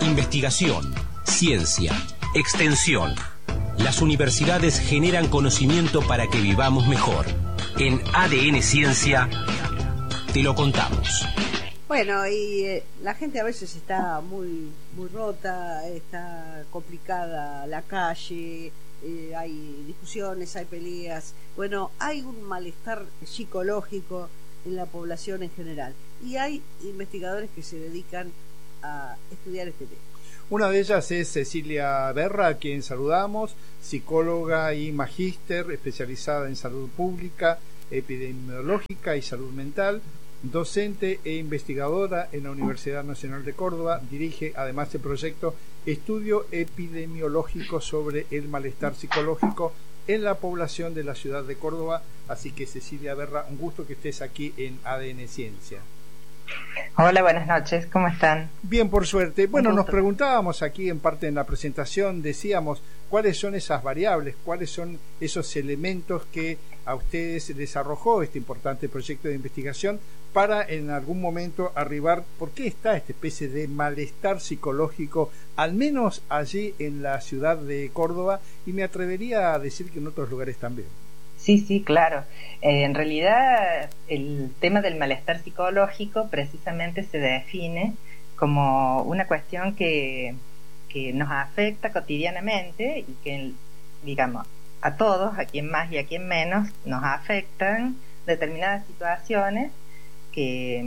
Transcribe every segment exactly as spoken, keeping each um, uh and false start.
Investigación, ciencia, extensión. Las universidades generan conocimiento para que vivamos mejor. En A D N Ciencia te lo contamos. Bueno, y eh, la gente a veces está muy muy rota, está complicada la calle, eh, hay discusiones, hay peleas. Bueno, hay un malestar psicológico en la población en general. Y hay investigadores que se dedican a estudiar este tema. Una de ellas es Cecilia Berra, a quien saludamos, psicóloga y magíster especializada en salud pública, epidemiológica y salud mental, docente e investigadora en la Universidad Nacional de Córdoba. Dirige además el proyecto Estudio Epidemiológico sobre el Malestar Psicológico en la población de la ciudad de Córdoba. Así que, Cecilia Berra, un gusto que estés aquí en A D N Ciencia. Hola, buenas noches, ¿cómo están? Bien, por suerte. Bueno, nos preguntábamos aquí en parte en la presentación, decíamos, ¿cuáles son esas variables, cuáles son esos elementos que a ustedes les arrojó este importante proyecto de investigación para en algún momento arribar? ¿Por qué está esta especie de malestar psicológico, al menos allí en la ciudad de Córdoba, y me atrevería a decir que en otros lugares también? Sí, sí, claro. Eh, en realidad, el tema del malestar psicológico precisamente se define como una cuestión que, que nos afecta cotidianamente y que, digamos, a todos, a quien más y a quien menos, nos afectan determinadas situaciones que,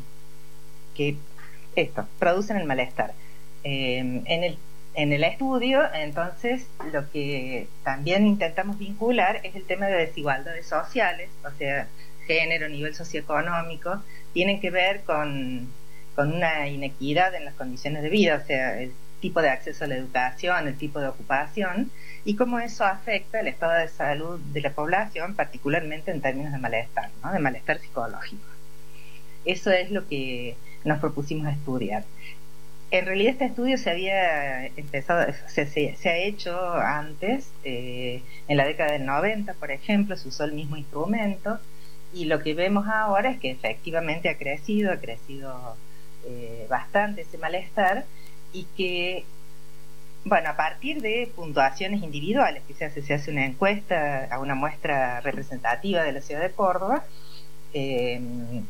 que esto, producen el malestar. Eh, en el En el estudio, entonces, lo que también intentamos vincular es el tema de desigualdades sociales, o sea, género, nivel socioeconómico, tienen que ver con, con una inequidad en las condiciones de vida, o sea, el tipo de acceso a la educación, el tipo de ocupación, y cómo eso afecta el estado de salud de la población, particularmente en términos de malestar, ¿no? De malestar psicológico. Eso es lo que nos propusimos estudiar. En realidad este estudio se había empezado, se, se, se ha hecho antes, eh, en la década del noventa, por ejemplo, se usó el mismo instrumento, y lo que vemos ahora es que efectivamente ha crecido, ha crecido eh, bastante ese malestar, y que, bueno, a partir de puntuaciones individuales que se hace, se hace una encuesta a una muestra representativa de la ciudad de Córdoba, eh,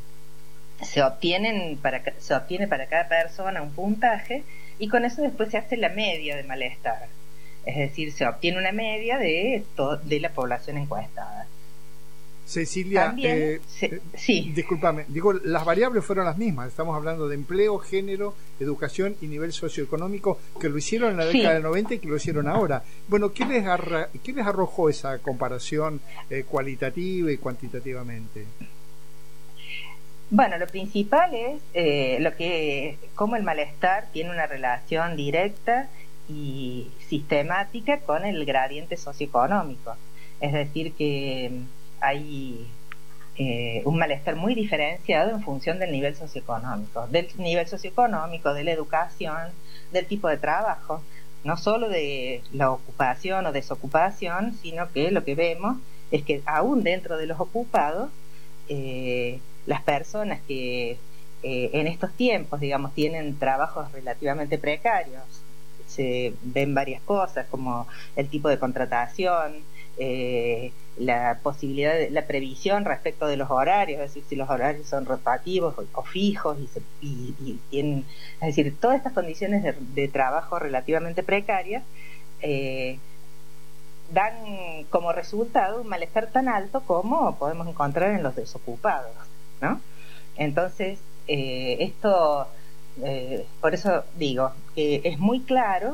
se obtienen para se obtiene para cada persona un puntaje, y con eso después se hace la media de malestar, es decir, se obtiene una media de to, de la población encuestada. Cecilia, También, eh, se, sí. discúlpame, digo, las variables fueron las mismas, estamos hablando de empleo, género, educación y nivel socioeconómico, que lo hicieron en la década sí. del noventa y que lo hicieron ahora. Bueno, ¿qué les, arra, qué les arrojó esa comparación eh, cualitativa y cuantitativamente? Bueno, lo principal es eh, lo que cómo el malestar tiene una relación directa y sistemática con el gradiente socioeconómico. Es decir, que hay eh, un malestar muy diferenciado en función del nivel socioeconómico, del nivel socioeconómico, de la educación, del tipo de trabajo, no solo de la ocupación o desocupación, sino que lo que vemos es que aún dentro de los ocupados, eh, las personas que eh, en estos tiempos, digamos, tienen trabajos relativamente precarios, se ven varias cosas como el tipo de contratación, eh, la posibilidad de la previsión respecto de los horarios, es decir, si los horarios son rotativos o, o fijos, y, se, y, y tienen, es decir, todas estas condiciones de, de trabajo relativamente precarias eh, dan como resultado un malestar tan alto como podemos encontrar en los desocupados, ¿no? Entonces, eh, esto, eh, por eso digo que es muy claro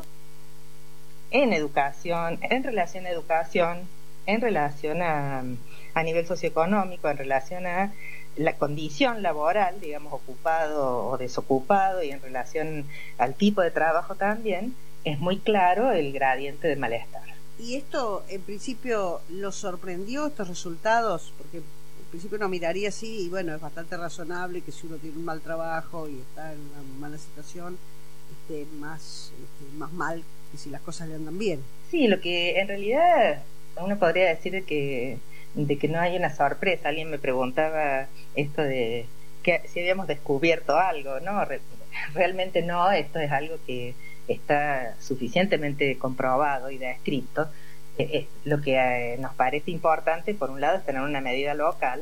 en educación, en relación a educación, en relación a, a nivel socioeconómico, en relación a la condición laboral, digamos, ocupado o desocupado, y en relación al tipo de trabajo también, es muy claro el gradiente de malestar. ¿Y esto, en principio, los sorprendió, estos resultados? Porque en principio uno miraría así, y bueno, es bastante razonable que si uno tiene un mal trabajo y está en una mala situación, esté más, esté más mal que si las cosas le andan bien. Sí, lo que en realidad uno podría decir que de que no hay una sorpresa. Alguien me preguntaba esto de que si habíamos descubierto algo, ¿no? realmente no, esto es algo que está suficientemente comprobado y descrito. Eh, eh, lo que eh, nos parece importante, por un lado, es tener una medida local,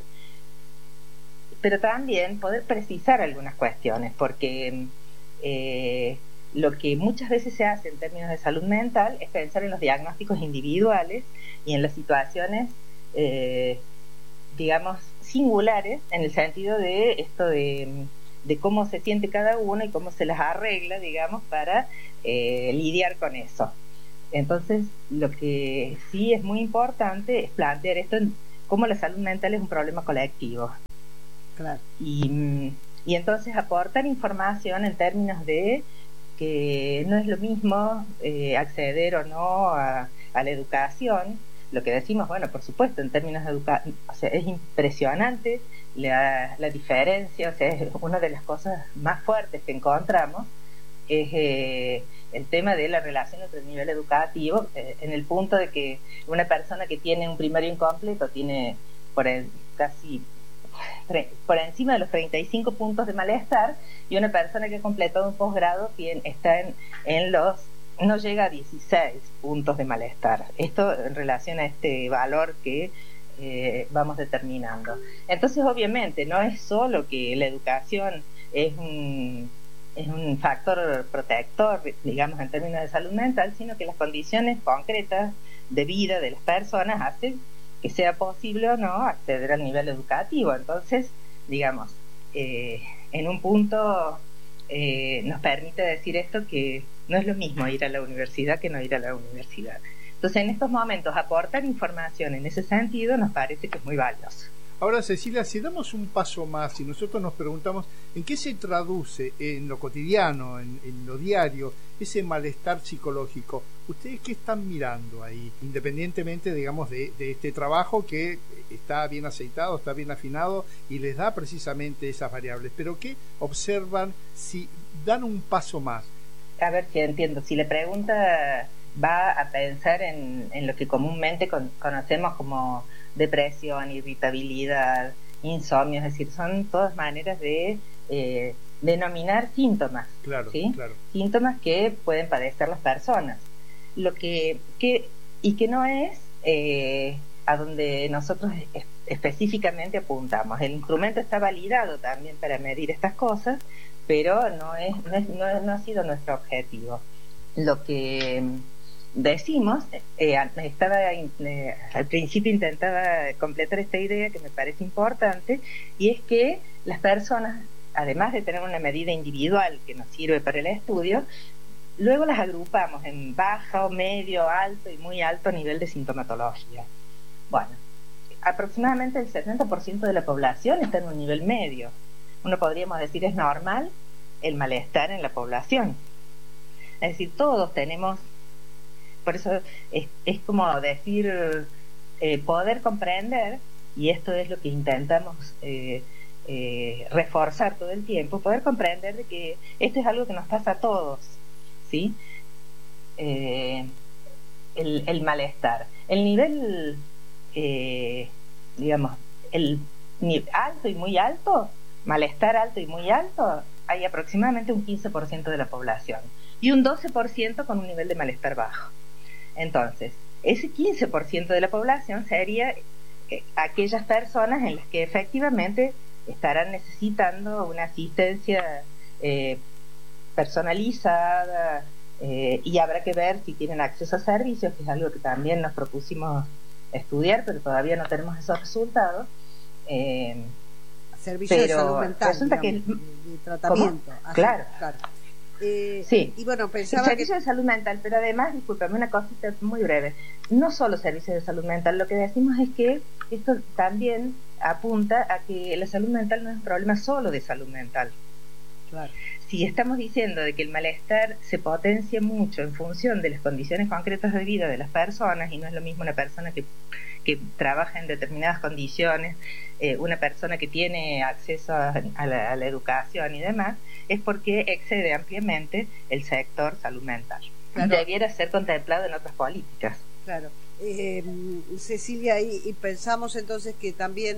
pero también poder precisar algunas cuestiones, porque eh, lo que muchas veces se hace en términos de salud mental es pensar en los diagnósticos individuales y en las situaciones, eh, digamos, singulares, en el sentido de esto de, de cómo se siente cada uno y cómo se las arregla, digamos, para eh, lidiar con eso. Entonces, lo que sí es muy importante es plantear esto en cómo la salud mental es un problema colectivo. Claro. Y, y entonces aportar información en términos de que no es lo mismo eh, acceder o no a, a la educación. Lo que decimos, bueno, por supuesto, en términos de educación, o sea, es impresionante la, la diferencia, o sea, es una de las cosas más fuertes que encontramos, es eh, el tema de la relación entre el nivel educativo, eh, en el punto de que una persona que tiene un primario incompleto tiene por el, casi por encima de los treinta y cinco puntos de malestar, y una persona que ha completado un posgrado tiene, está en, en los, no llega a dieciséis puntos de malestar. Esto en relación a este valor que eh, vamos determinando. Entonces, obviamente, no es solo que la educación es un, es un factor protector, digamos, en términos de salud mental, sino que las condiciones concretas de vida de las personas hacen que sea posible o no acceder al nivel educativo. Entonces, digamos, eh, en un punto eh, nos permite decir esto, que no es lo mismo ir a la universidad que no ir a la universidad. Entonces, en estos momentos, aportar información en ese sentido nos parece que es muy valioso. Ahora, Cecilia, si damos un paso más y nosotros nos preguntamos en qué se traduce en lo cotidiano, en, en lo diario, ese malestar psicológico, ¿ustedes qué están mirando ahí? Independientemente, digamos, de, de este trabajo que está bien aceitado, está bien afinado y les da precisamente esas variables, pero ¿qué observan si dan un paso más? A ver si entiendo. Si la pregunta va a pensar en, en lo que comúnmente con, conocemos como depresión, irritabilidad, insomnio, es decir, son todas maneras de eh, denominar síntomas, claro, ¿sí? Claro. Síntomas que pueden padecer las personas. Lo que, que y que no es eh, a donde nosotros es, específicamente apuntamos. El instrumento está validado también para medir estas cosas, pero no es, no, es, no, no ha sido nuestro objetivo. Lo que decimos, eh, estaba eh, al principio intentaba completar esta idea que me parece importante, y es que las personas, además de tener una medida individual que nos sirve para el estudio, luego las agrupamos en bajo, medio, alto y muy alto nivel de sintomatología. Bueno, aproximadamente el setenta por ciento de la población está en un nivel medio. Uno podríamos decir es normal el malestar en la población. Es decir, todos tenemos. Por eso es, es como decir, eh, poder comprender, y esto es lo que intentamos eh, eh, reforzar todo el tiempo, poder comprender de que esto es algo que nos pasa a todos, ¿sí? Eh, el, el malestar. El nivel, eh, digamos, el ni, alto y muy alto, malestar alto y muy alto, hay aproximadamente un quince por ciento de la población, y un doce por ciento con un nivel de malestar bajo. Entonces, ese quince por ciento de la población sería eh, aquellas personas en las que efectivamente estarán necesitando una asistencia eh, personalizada, eh, y habrá que ver si tienen acceso a servicios, que es algo que también nos propusimos estudiar, pero todavía no tenemos esos resultados. Eh, servicios de salud mental, resulta digamos, que de, de tratamiento. Así, claro. claro. Eh, sí, y bueno, pensaba el servicio que... de salud mental, pero además, discúlpame, una cosita muy breve, no solo servicios de salud mental, lo que decimos es que esto también apunta a que la salud mental no es un problema solo de salud mental. Claro. Si estamos diciendo de que el malestar se potencia mucho en función de las condiciones concretas de vida de las personas, y no es lo mismo una persona que, que trabaja en determinadas condiciones, eh, una persona que tiene acceso a, a, la, a la educación y demás, es porque excede ampliamente el sector salud mental. Claro. Debiera ser contemplado en otras políticas. Claro. Eh, Cecilia, y, y pensamos entonces que también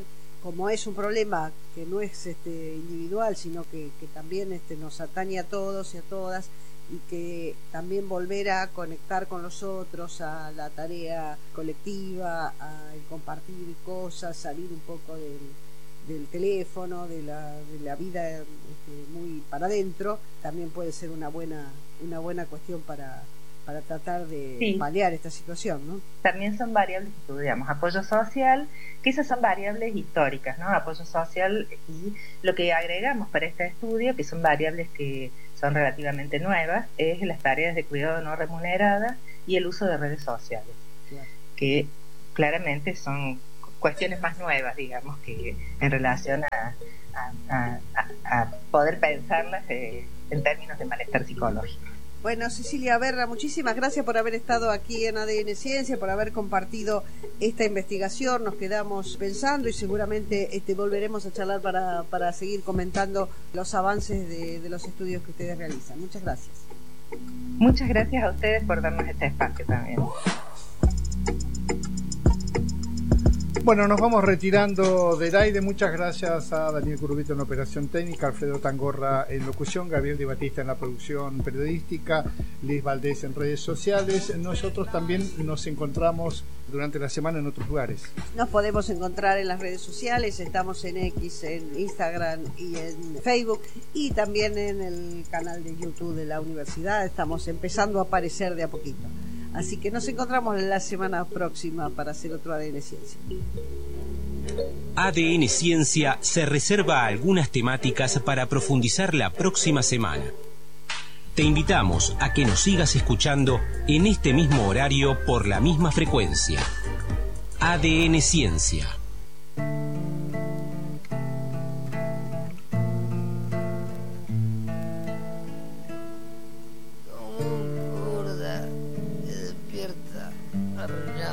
como es un problema que no es este individual, sino que, que también este nos atañe a todos y a todas, y que también volver a conectar con los otros, a la tarea colectiva, a compartir cosas, salir un poco del, del teléfono, de la, de la vida este, muy para adentro, también puede ser una buena una buena cuestión para para tratar de sí. paliar esta situación, ¿no? También son variables que estudiamos, apoyo social, que esas son variables históricas, ¿no? Apoyo social, y lo que agregamos para este estudio, que son variables que son relativamente nuevas, es las tareas de cuidado no remuneradas y el uso de redes sociales, claro. que claramente son cuestiones más nuevas, digamos, que en relación a, a, a, a poder pensarlas eh, en términos de malestar psicológico. Bueno, Cecilia Berra, muchísimas gracias por haber estado aquí en A D N Ciencia, por haber compartido esta investigación. Nos quedamos pensando y seguramente este, volveremos a charlar para, para seguir comentando los avances de, de los estudios que ustedes realizan. Muchas gracias. Muchas gracias a ustedes por darnos este espacio también. Bueno, nos vamos retirando del aire. Muchas gracias a Daniel Curubito en la operación técnica, Alfredo Tangorra en locución, Gabriel Di Batista en la producción periodística, Liz Valdés en redes sociales. Nosotros también nos encontramos durante la semana en otros lugares. Nos podemos encontrar en las redes sociales, estamos en X, en Instagram y en Facebook, y también en el canal de YouTube de la universidad. Estamos empezando a aparecer de a poquito. Así que nos encontramos la semana próxima para hacer otro A D N Ciencia. A D N Ciencia se reserva algunas temáticas para profundizar la próxima semana. Te invitamos a que nos sigas escuchando en este mismo horario por la misma frecuencia. A D N Ciencia. Arruinado.